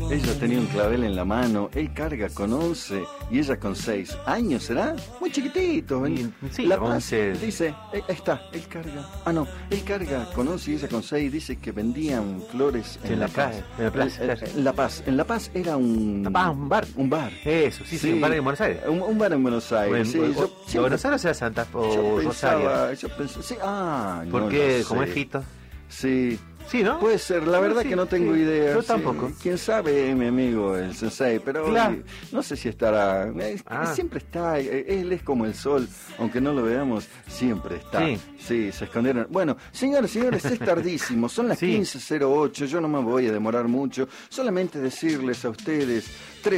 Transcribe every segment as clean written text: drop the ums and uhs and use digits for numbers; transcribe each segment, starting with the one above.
Ella tenía un clavel en la mano, él carga con 11 y ella con 6 años, ¿será? Muy chiquitito. Sí, La Paz 11. dice, ahí está, él carga. Ah, no, él carga con 11 y ella con 6. Dice que vendían flores en La Paz. En la plaza. En La Paz. En La Paz era un... La Paz, un bar. Un bar. Eso, sí, un bar en Buenos Aires. Un bar en Buenos Aires, sí. Buenos Aires era Santa Fe o Rosario. Yo pensaba, sí, porque no como sé. es Fito. Sí. Sí, ¿no? Puede ser, la verdad sí, que no tengo sí. idea. Yo tampoco. Quién sabe, mi amigo, el sensei, pero Claro. no sé si estará. Siempre está, él es como el sol, aunque no lo veamos, siempre está. Sí, se escondieron. Bueno, señores, es tardísimo, son las 15:08, yo no me voy a demorar mucho, solamente decirles a ustedes,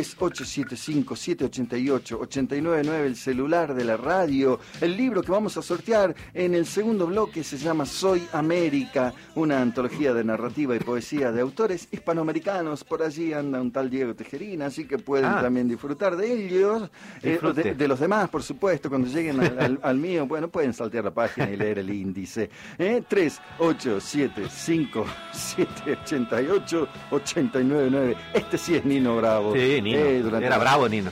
3875-788-899, el celular de la radio, el libro que vamos a sortear en el segundo bloque se llama Soy América, una antología de narrativa y poesía de autores hispanoamericanos. Por allí anda un tal Diego Tejerina, así que pueden también disfrutar de ellos, de los demás, por supuesto. Cuando lleguen al mío, bueno, pueden saltear la página y leer el índice. 3875-788-899. Este sí es Nino Bravo. Sí, Nino. Era bravo, Nino.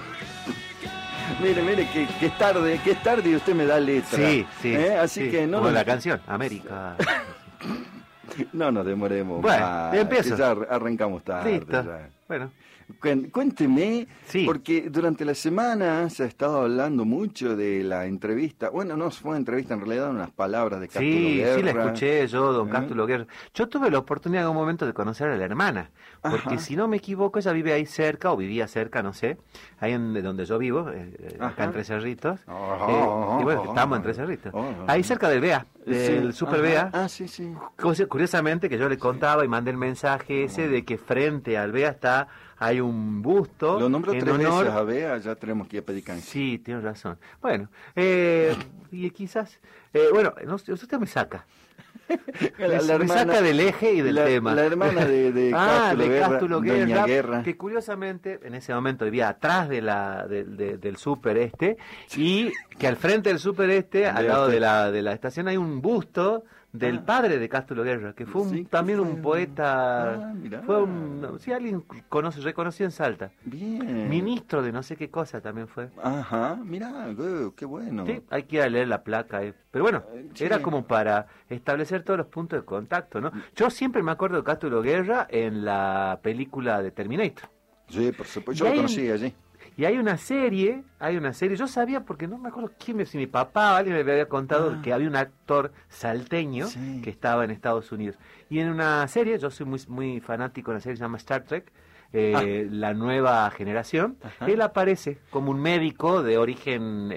Mire, que es tarde y usted me da letra. Sí. Así que no. Como la canción, América. No nos demoremos. Bueno, empiezo. Ya arrancamos tarde. Listo. Ya. Bueno. Cuénteme, porque durante la semana se ha estado hablando mucho de la entrevista. Bueno, no fue una entrevista, en realidad unas palabras de Cástulo Guerra. Sí, la escuché yo, don Cástulo Guerra. Yo tuve la oportunidad en un momento de conocer a la hermana, porque si no me equivoco, ella vive ahí cerca, o vivía cerca, no sé, ahí donde yo vivo, acá en Tres Cerritos. Y bueno, estamos en Tres Cerritos. Ahí cerca del BEA, del Super BEA. Sí. Curiosamente, que yo le contaba y mandé el mensaje ese de que frente al BEA hay un busto. Lo nombró en 3 honor... veces a Bea, ya tenemos que ir a pedir cancha. Sí, tienes razón. Bueno, y quizás, usted me saca. Me saca del eje y del tema. La hermana de Cástulo Guerra, que curiosamente en ese momento vivía atrás del súper y que al frente del súper al lado de la estación hay un busto del padre de Cástulo Guerra, que fue también un poeta, si alguien reconoció en Salta. Bien. Ministro de no sé qué cosa también fue. Mirá, qué bueno. Sí, hay que ir a leer la placa. Pero bueno, era como para establecer todos los puntos de contacto, ¿no? Yo siempre me acuerdo de Cástulo Guerra en la película de Terminator. Sí, por supuesto, yo lo conocí allí. Y hay una serie, yo sabía porque no me acuerdo si mi papá o alguien me había contado que había un actor salteño que estaba en Estados Unidos. Y en una serie, yo soy muy, muy fanático de una serie que se llama Star Trek, La Nueva Generación, él aparece como un médico de origen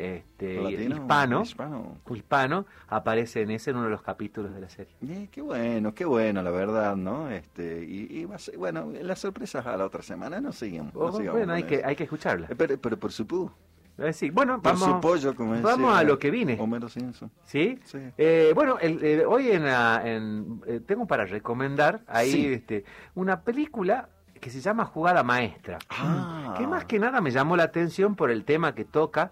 hispano, aparece en uno de los capítulos de la serie. Qué bueno, la verdad, ¿no? Y va a ser, bueno, las sorpresas a la otra semana no siguen. Bueno, hay que escucharla. Pero por supuesto. Sí, bueno, vamos, su pollo, como vamos a lo que vine. Homero Simpson. ¿Sí? Bueno, hoy tengo para recomendar ahí una película que se llama Jugada Maestra, que más que nada me llamó la atención por el tema que toca,